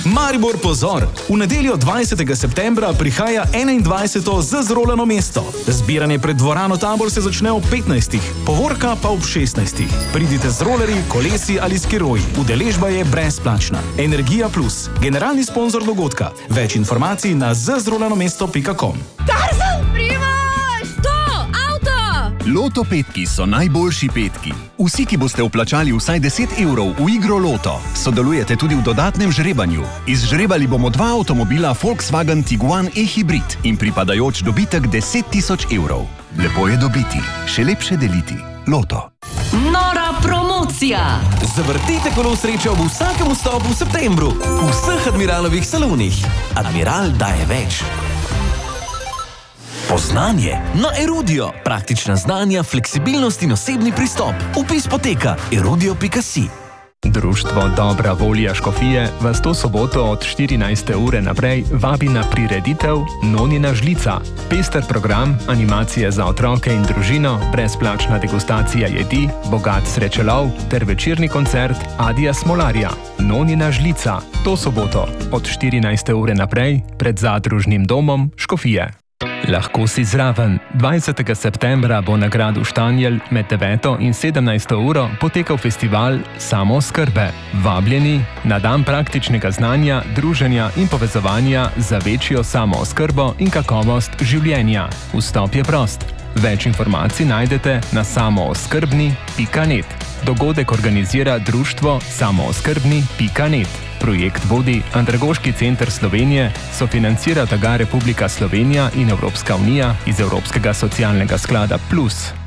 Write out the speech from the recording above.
Maribor pozor! V nedeljo 20. septembra prihaja 21. zazrolano mesto. Zbiranje pred dvorano Tabor se začne ob 15. Povorka pa ob 16. Pridite z rolerji, kolesi ali skiroji. Udeležba je brezplačna. Energija Plus, generalni sponzor dogodka. Več informacij na zazrolanomesto.com. Tarzan, Primož! To, avto! Loto petki so najboljši petki. Vsi, ki boste vplačali vsaj 10 evrov v igro Loto, sodelujete tudi v dodatnem žrebanju. Izžrebali bomo 2 avtomobila Volkswagen Tiguan e-hybrid in pripadajoč dobitek 10 000 evrov. Lepo je dobiti, še lepše deliti. Loto. Nora promocija! Zavrtite kolo sreče ob vsakem vstopu v septembru v vseh Admiralovih salonih. Admiral daje več. Poznanje na Erudio. Praktična znanja, fleksibilnost in osebni pristop. Vpis poteka erudio.si. Društvo Dobra volja Škofije vas to soboto od 14. ure naprej vabi na prireditev Nonina žlica. Pester program, animacije za otroke in družino, brezplačna degustacija jedi, bogat srečelov ter večerni koncert Adija Smolarja. Nonina žlica. To soboto od 14. ure naprej pred Zadružnim domom Škofije. Lahko si zraven. 20. septembra bo na gradu Štanjel med 9. in 17. uro potekal festival Samooskrbe. Vabljeni na dan praktičnega znanja, druženja in povezovanja za večjo samooskrbo in kakovost življenja. Vstop je prost. Več informacij najdete na samooskrbni.net. Dogodek organizira društvo samooskrbni.net. Projekt vodi Andragoški center Slovenije, sofinancira ga Republika Slovenija in Evropska unija iz Evropskega socialnega sklada Plus.